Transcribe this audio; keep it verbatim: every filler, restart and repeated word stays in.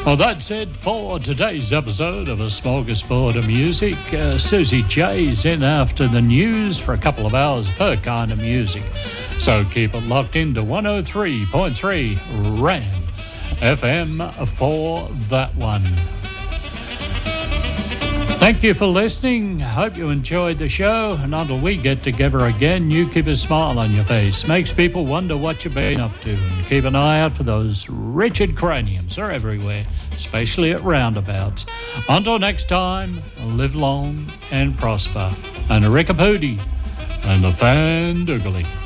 Well, that's it for today's episode of A Smorgasbord of Music. Uh, Susie J's in after the news for a couple of hours of her kind of music. So keep it locked into one oh three point three RAM F M for that one. Thank you for listening. Hope you enjoyed the show. And until we get together again, you keep a smile on your face. Makes people wonder what you've been up to. And keep an eye out for those Richard craniums. They're everywhere, especially at roundabouts. Until next time, live long and prosper. And a Rickapootie and the Fan Doogly.